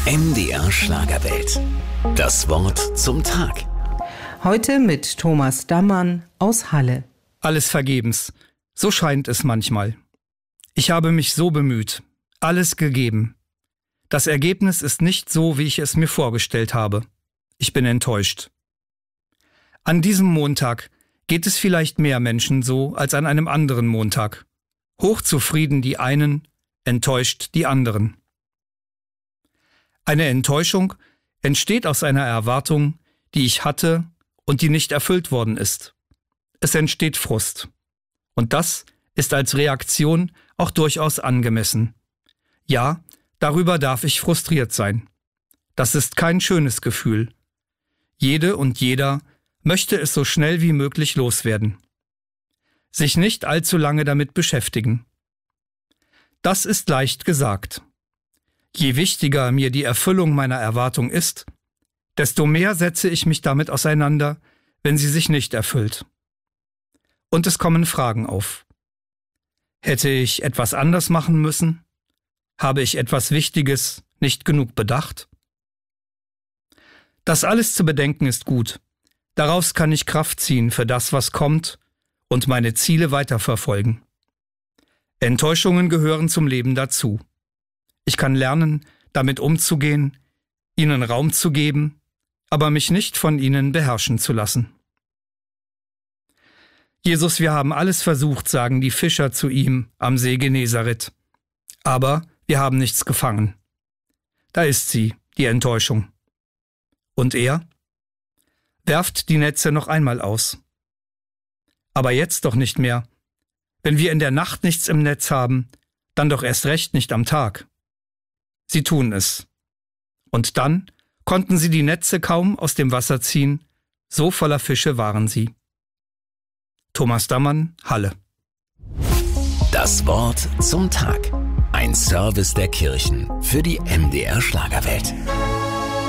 MDR Schlagerwelt. Das Wort zum Tag. Heute mit Thomas Dammann aus Halle. Alles vergebens. So scheint es manchmal. Ich habe mich so bemüht, alles gegeben. Das Ergebnis ist nicht so, wie ich es mir vorgestellt habe. Ich bin enttäuscht. An diesem Montag geht es vielleicht mehr Menschen so als an einem anderen Montag. Hochzufrieden die einen, enttäuscht die anderen. Eine Enttäuschung entsteht aus einer Erwartung, die ich hatte und die nicht erfüllt worden ist. Es entsteht Frust. Und das ist als Reaktion auch durchaus angemessen. Ja, darüber darf ich frustriert sein. Das ist kein schönes Gefühl. Jede und jeder möchte es so schnell wie möglich loswerden. Sich nicht allzu lange damit beschäftigen. Das ist leicht gesagt. Je wichtiger mir die Erfüllung meiner Erwartung ist, desto mehr setze ich mich damit auseinander, wenn sie sich nicht erfüllt. Und es kommen Fragen auf. Hätte ich etwas anders machen müssen? Habe ich etwas Wichtiges nicht genug bedacht? Das alles zu bedenken ist gut. Daraus kann ich Kraft ziehen für das, was kommt, und meine Ziele weiterverfolgen. Enttäuschungen gehören zum Leben dazu. Ich kann lernen, damit umzugehen, ihnen Raum zu geben, aber mich nicht von ihnen beherrschen zu lassen. Jesus, wir haben alles versucht, sagen die Fischer zu ihm am See Genezareth. Aber wir haben nichts gefangen. Da ist sie, die Enttäuschung. Und er? Werft die Netze noch einmal aus. Aber jetzt doch nicht mehr. Wenn wir in der Nacht nichts im Netz haben, dann doch erst recht nicht am Tag. Sie tun es. Und dann konnten sie die Netze kaum aus dem Wasser ziehen, so voller Fische waren sie. Thomas Dammann, Halle. Das Wort zum Tag. Ein Service der Kirchen für die MDR Schlagerwelt.